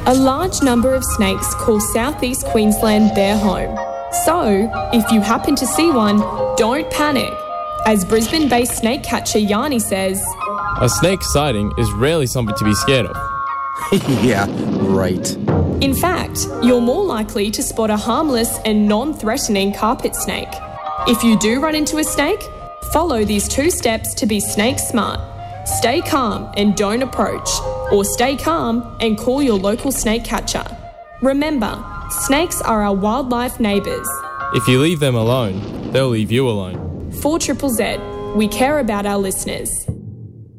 A large number of snakes call southeast Queensland their home. So, if you happen to see one, don't panic. As Brisbane-based snake catcher Yanni says, a snake sighting is rarely something to be scared of. Yeah, right. In fact, you're more likely to spot a harmless and non-threatening carpet snake. If you do run into a snake, follow these 2 steps to be snake smart. Stay calm and don't approach, or stay calm and call your local snake catcher. Remember, snakes are our wildlife neighbours. If you leave them alone, they'll leave you alone. For Triple Z, we care about our listeners.